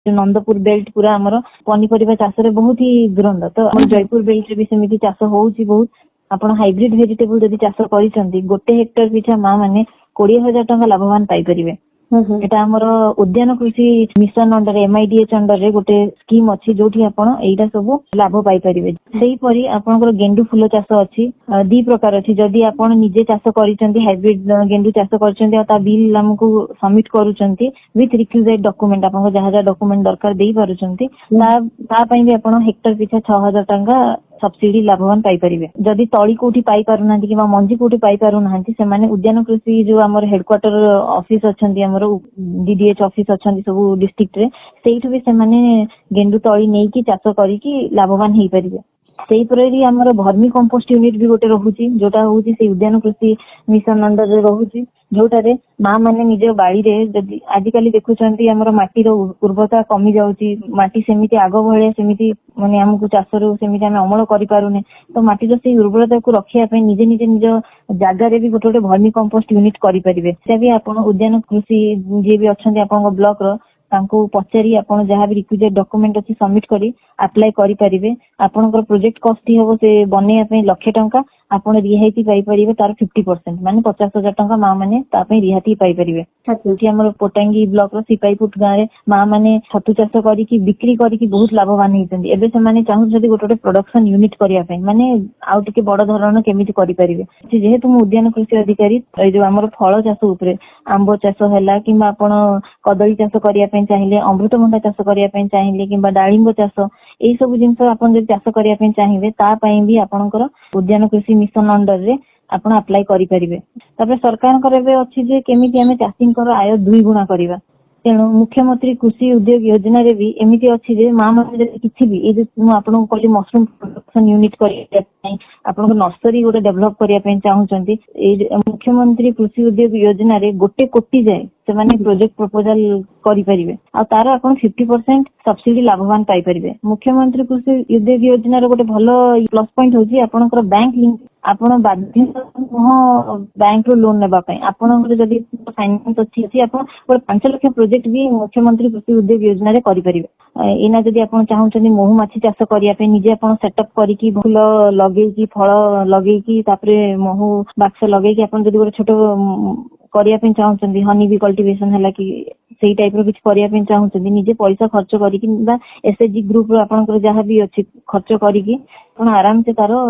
Nandpur belt पूरा आमर पनीपरिया चाष बहुत ही दुरंद तो जयपुर बेल्ट भी सेमती चाष होउची बहुत आपण हाइब्रिड वेजिटेबल जदि चाष करिसंती गोटे हेक्टर पिछा माँ माने 20,000 टंका लाभवान पाई परिबे। एटा हमर उद्यान कृषि मिशन अंडर MIDH अंडर रे गोटे स्कीम अछि जोठी आपण एटा सब लाभ पाई परिबे। सेही परी आपनकर गेंडू फूल चाष अछि दी प्रकार अछि जदि आपण निजे चाष करिसंती हाइब्रिड गेंडू चाष करिसंती आ ता bill हमकु submit करूचंती with requisite document आपन जहा जहा डॉक्यूमेंट दरकार देई पारुचंती ता पई भी आपण हेक्टर पिछा 6,000 टंका सब्सिडी लाभवान पाई परिबे। जदि तळी कोठी पाई पारुनांती किबा मंजी कोठी पाई पारुनांती से माने उद्यान कृषि जो हमर हेडक्वार्टर ऑफिस अछंती हमर DDH ऑफिस अछंती सब डिस्ट्रिक्ट रे सेइठु भी से माने गेंडू तळी नेई की चाष करी की लाभवान हेई परिबे। सेही परी हमर भर्मी कंपोस्ट यूनिट भी गोटे रहुची जोटा होउची से उद्यान कृषि मिशन अंडर रे रहुची जोटारे माँ माने निज बाड़ी रे जदि आजिकली देखुचंती हमर माटी रो उर्वरता कमी जाउची माटी सेमिति आग भळे सेमिति माने हमकु चाषरो सेमिति हम अमल करि पारुने तो माटी रो से उर्वरता को रखिया पे निजे निजे निज जागा रे भी गोटे गोटे भर्मी कंपोस्ट यूनिट करि परिबे। से भी आपण उद्यान कृषि जे भी अछंती आपण ब्लॉक रो तांको पचारी आपण जहा भी रिक्विजिट डॉक्यूमेंट अछि सबमिट करी अप्लाई करि परिबे। आपनकर प्रोजेक्ट कॉस्ट हो से बनेया पे 1,00,000 टंका आपण रिहायती पाई परिबे तार 50% माने 50,000 टंका माँ माने ता पे रिहायती पाई परिबे। जोठी हमर पोटांगी ब्लॉक रो सिपाईपुट गाँ रे माँ माने छतु चाष करी की बिक्री करी की बहुत लाभवान हेइतंदी। एबे से माने चाहू जदी गोटे गोटे प्रोडक्शन यूनिट करिया पे माने आउ टिके बड़ धरण केमिति करि परिबे। जेहेतु मु उद्यान कृषि अधिकारी ए जो हमर फल चाष उपरे आंबो चाष हैला किबा आपण कदली चाष करिया पे चाहिए अमृतभंडा चाष करिया पे चाहिए किबा डाळिंब चाष एई सब जिंस आपण जदी चाष करिया पे चाहिए ता पई भी आपनकर उद्यान कृषि मिशन अंडर रे आपण अप्लाई करि परिबे। तबे सरकार कर एबे अछि जे केमिति हमें चाषींकर आय 2 गुणा करिवा तेणु मुख्यमंत्री कृषि उद्योग योजना रे भी एमिति अछि जे माँ माने जदी किछि भी ए जे मु आपन कहली मशरूम प्रोडक्शन यूनिट करिया पई आपन नर्सरी गोटे डेवलप करिया पई चाहूचंती ए मुख्यमंत्री कृषि उद्योग योजना रे 1 कोटी जाय से माने प्रोजेक्ट प्रपोजल करि परिबे आ तार आपन 50% सब्सिडी लाभवान पाई परिबे। मुख्यमंत्री कृषि उद्योग योजना रे गोटे भलो प्लस पॉइंट होजी आपनकर बैंक लिंक आपण बाध्य बैंक रो लोन नेबा पई आपनकर जदी फाइनेंस अछि आपण 5 लाख प्रोजेक्ट भी मुख्यमंत्री कृषि उद्योग योजना रे करि परिबे। एना जदी आपण चाहउचंदी महू माछी चाष करिया पे निजे आपण सेटअप करी की फूल लगेई की फल लगेई की तापरे महू बाक्स लगेई की आपण जदी गोटे छोटो करिया पे चाहउचंदी हनी भी कल्टीवेशन हला की सेही टाइप रो किछ करिया पे चाहउचंदी निजे पैसा खर्च करी की बा SHG ग्रुप रो आपनकर जहा भी अछि खर्च करी की आपण आराम से तारो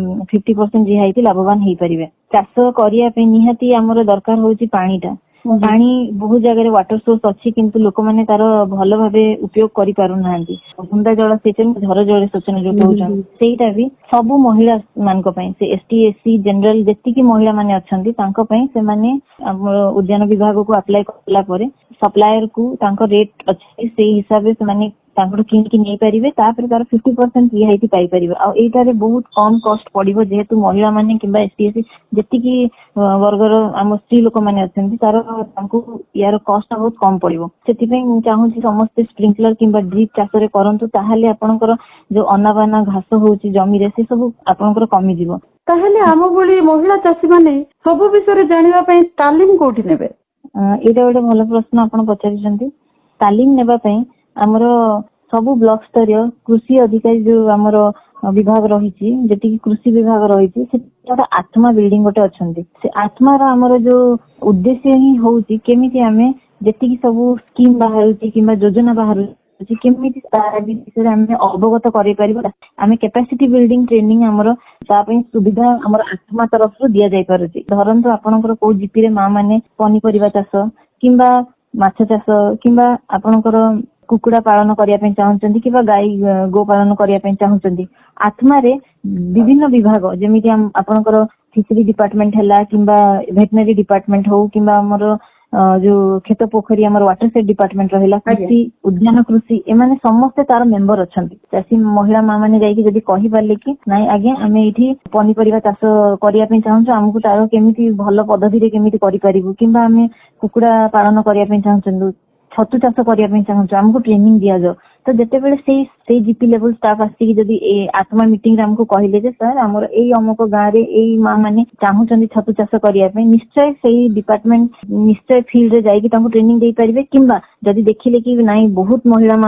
50% रिहायती लाभवान हेई परिबे। चाष करिया पे निहाती हमर दरकार होची पानीटा पानी बहुत जगह वाटर सोर्स अच्छी किंतु लोक माने तार भल भाबे उपयोग करि पारु नाहंती बुंदा जल सेचन घर जल सेचन जो कहउछन सेहीटा भी सब महिला मानक पई से ST SC जनरल जेति की महिला माने अछंती तांको पई से माने उद्यान विभाग को अप्लाई करला परे सप्लायर को तांको रेट अछि से हिसाब से माने तांको किन की नै परिबे तापर तार 50% रिहायती पाई परिबे आ एटा रे बहुत कम कॉस्ट पड़िबो जेहेतु महिला माने किबा ST SC जेति की वर्गर हम स्त्री लोक माने अछंती तार तांको यार कॉस्ट बहुत कम पड़िबो सेति पे चाहू छी समस्त स्प्रिंकलर किबा ड्रिप चाष रे करंतु ताहाले आपनकर जो अनाबाना घास होउची जमी रे से सब आपनकर कमी जीवो। ताहाले आम बोली महिला चाषी माने सब विषय रे जानिबा पई तालीम कोठी नेबे एटा गोटे भलो प्रश्न आपण पचारिसंती। तालीम नेबा पई हमर सबु ब्लॉक स्तरीय कृषि अधिकारी जो हमर विभाग रही जेति कृषि विभाग रही से आत्मा बिल्डिंग गोटे अछंती से आत्मा रा हमर जो उद्देश्य ही होउची केमिति हमें जेति सबु स्कीम बाहरुची किबा योजना बाहरुची केमिति तार विषय हमें अवगत करि परिबो हमें कैपेसिटी बिल्डिंग ट्रेनिंग हमर ता पई सुविधा हमर आत्मा तरफ रु दिया जाय पारुची। धरंतु आपनकर को जीपी रे मां माने पनीपरिया चाष किबा माछ चाष किबा आपनकर कुकुड़ा पालन करिया पे चाहउचंदी किबा गाय गो पालन करिया पे चाहउचंदी आत्मा रे विभिन्न विभाग जेमिति हम आपनकर फिशरी डिपार्टमेंट हला किबा वेटनरी डिपार्टमेंट हो किबा हमर जो खेत पोखरी हमर वाटर सेट डिपार्टमेंट रहला कृषि उद्यान कृषि एमाने समस्त तार मेंबर अछंती चासी महिला मां माने जाई कि जदी कहि पाले कि नाही आगे हमें एठी पनीपरिया चाष करिया पे चाहउछु हमकु तार केमिति भलो पद्धति रे केमिति करि परिबु किबा हमें कुकुड़ा पालन करिया पे चाहउछु छतु चाष करिया पे चाहउछु हमकु ट्रेनिंग दिया जाओ तो जेते बेले से जीपी लेवल स्टाफ आसी कि जदी ए आत्मा मीटिंग रे हमकु कहिले जे सर हमर एई अमुक गां रे एई मां माने चाहउचंदी छतु चाष करिया पे निश्चय सेही डिपार्टमेंट निश्चय फील्ड रे जाई कि तांको ट्रेनिंग देई परिबे किबा जदी देखिले कि नाही बहुत महिला